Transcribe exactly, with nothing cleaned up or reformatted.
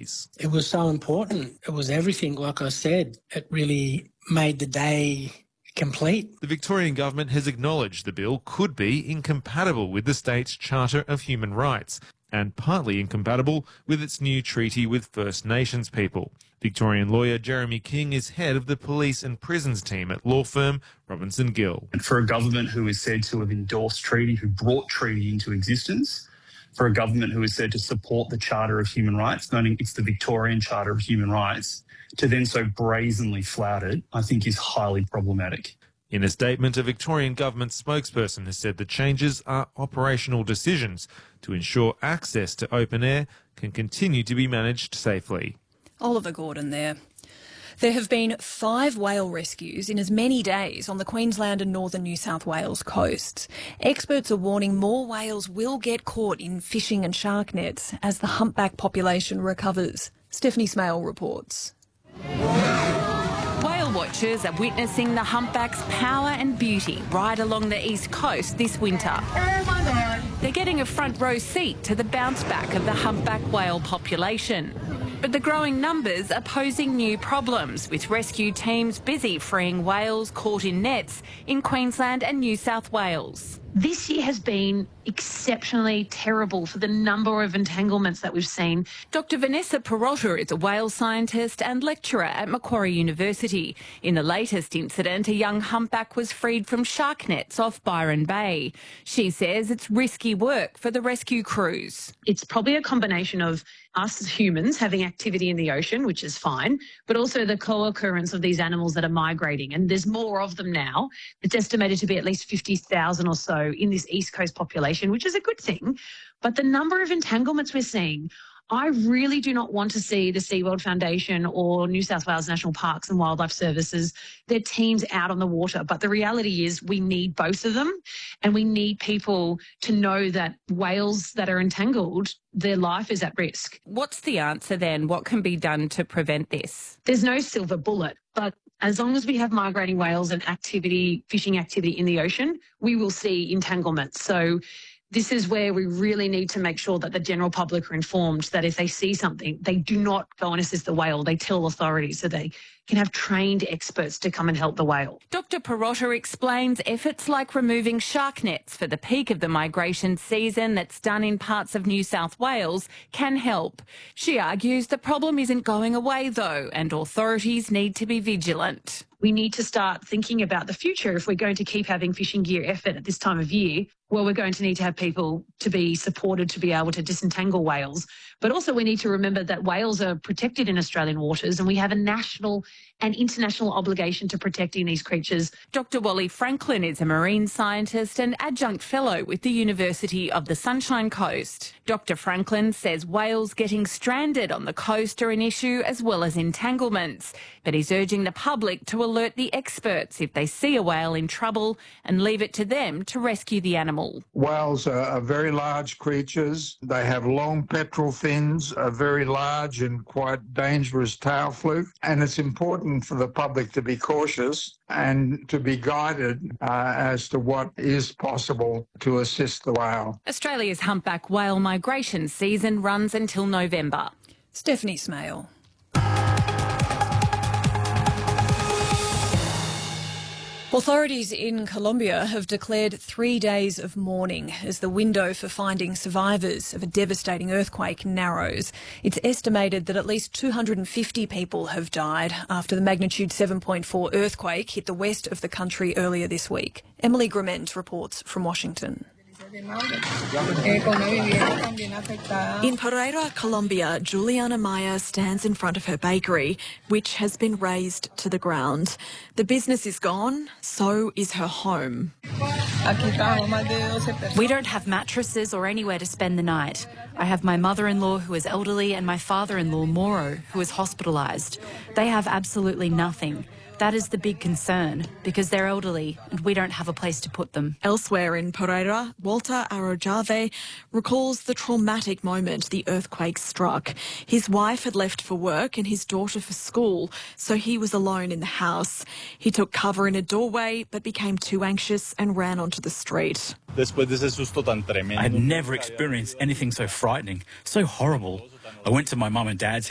authorities. It was so important. It was everything, like I said. It really made the day complete. The Victorian government has acknowledged the bill could be incompatible with the state's Charter of Human Rights and partly incompatible with its new treaty with First Nations people. Victorian lawyer Jeremy King is head of the police and prisons team at law firm Robinson Gill. And for a government who is said to have endorsed treaty, who brought treaty into existence, for a government who is said to support the Charter of Human Rights, noting it's the Victorian Charter of Human Rights, to then so brazenly flout it, I think is highly problematic. In a statement, a Victorian government spokesperson has said the changes are operational decisions to ensure access to open air can continue to be managed safely. Oliver Gordon there. There have been five whale rescues in as many days on the Queensland and northern New South Wales coasts. Experts are warning more whales will get caught in fishing and shark nets as the humpback population recovers. Stephanie Smale reports. Whale watchers are witnessing the humpback's power and beauty right along the east coast this winter. Oh my God. They're getting a front row seat to the bounce back of the humpback whale population. But the growing numbers are posing new problems, with rescue teams busy freeing whales caught in nets in Queensland and New South Wales. This year has been exceptionally terrible for the number of entanglements that we've seen. Doctor Vanessa Perrotta is a whale scientist and lecturer at Macquarie University. In the latest incident, a young humpback was freed from shark nets off Byron Bay. She says it's risky work for the rescue crews. It's probably a combination of us as humans having activity in the ocean, which is fine, but also the co-occurrence of these animals that are migrating. And there's more of them now. It's estimated to be at least fifty thousand or so in this East Coast population, which is a good thing. But the number of entanglements we're seeing, I really do not want to see the SeaWorld Foundation or New South Wales National Parks and Wildlife Services, their teams out on the water. But the reality is we need both of them, and we need people to know that whales that are entangled, their life is at risk. What's the answer then? What can be done to prevent this? There's no silver bullet, but as long as we have migrating whales and activity, fishing activity in the ocean, we will see entanglements. So this is where we really need to make sure that the general public are informed that if they see something, they do not go and assist the whale. They tell authorities so they can have trained experts to come and help the whale. Doctor Perrotta explains efforts like removing shark nets for the peak of the migration season that's done in parts of New South Wales can help. She argues the problem isn't going away though, and authorities need to be vigilant. We need to start thinking about the future. If we're going to keep having fishing gear effort at this time of year, well, we're going to need to have people to be supported to be able to disentangle whales. But also we need to remember that whales are protected in Australian waters, and we have a national and international obligation to protecting these creatures. Doctor Wally Franklin is a marine scientist and adjunct fellow with the University of the Sunshine Coast. Doctor Franklin says whales getting stranded on the coast are an issue as well as entanglements, but he's urging the public to alert the experts if they see a whale in trouble and leave it to them to rescue the animal. Whales are, are very large creatures. They have long pectoral fins, a very large and quite dangerous tail fluke, and it's important for the public to be cautious and to be guided uh, as to what is possible to assist the whale. Australia's humpback whale migration season runs until November. Stephanie Smale. Authorities in Colombia have declared three days of mourning as the window for finding survivors of a devastating earthquake narrows. It's estimated that at least two hundred fifty people have died after the magnitude seven point four earthquake hit the west of the country earlier this week. Emily Grement reports from Washington. In Pereira, Colombia, Juliana Maya stands in front of her bakery, which has been razed to the ground. The business is gone, so is her home. We don't have mattresses or anywhere to spend the night. I have my mother-in-law who is elderly and my father-in-law, Moro, who is hospitalised. They have absolutely nothing. That is the big concern, because they're elderly and we don't have a place to put them. Elsewhere in Pereira, Walter Arojave recalls the traumatic moment the earthquake struck. His wife had left for work and his daughter for school, so he was alone in the house. He took cover in a doorway but became too anxious and ran onto the street. I had never experienced anything so frightening, so horrible. I went to my mum and dad's